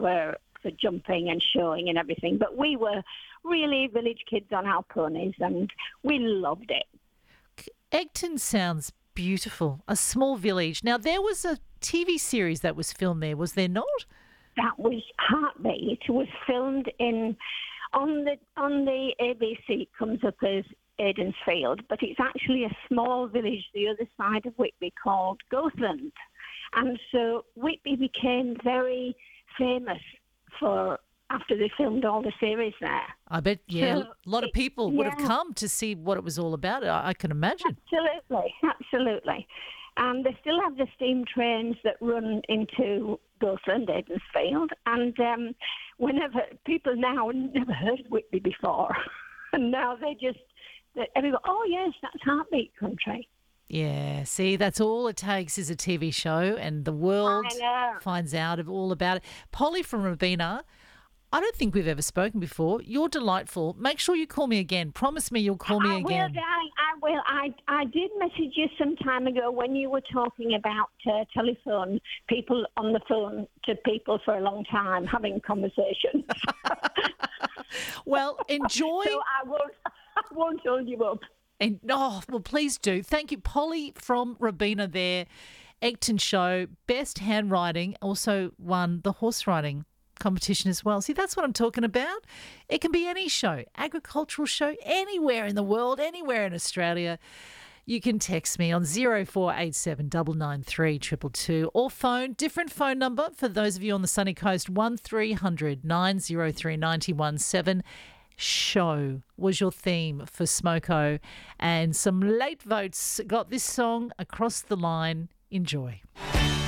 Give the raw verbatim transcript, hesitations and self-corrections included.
were for jumping and showing and everything. But we were really village kids on our ponies, and we loved it. Egton sounds beautiful, a small village. Now, there was a T V series that was filmed there, was there not? That was Heartbeat. It was filmed in on the on the A B C. It comes up as Aidensfield, but it's actually a small village the other side of Whitby called Goathland. And so Whitby became very famous for after they filmed all the series there. I bet, yeah, So a lot of it- people would yeah. have come to see what it was all about. I, I can imagine. Absolutely, absolutely. And they still have the steam trains that run into Goathland, Aidensfield. And um, whenever people now never heard of Whitby before, and now they just, they, everyone, oh yes, that's Heartbeat Country. Yeah, see, that's all it takes is a T V show and the world I know. finds out of all about it. Polly from Robina, I don't think we've ever spoken before. You're delightful. Make sure you call me again. Promise me you'll call me I again. will, I, I will. I, I did message you some time ago when you were talking about uh, telephone, people on the phone to people for a long time having conversations. Well, enjoy. So I won't, I won't hold you up. And oh, well, please do. Thank you, Polly from Robina there. Egton Show, best handwriting, also won the horse riding competition as well. See, that's what I'm talking about. It can be any show, agricultural show, anywhere in the world, anywhere in Australia. You can text me on zero four eight seven nine nine three two two two or phone, different phone number for those of you on the sunny coast, one three hundred nine oh three nine one seven. Show was your theme for Smoko, and some late votes got this song across the line. Enjoy.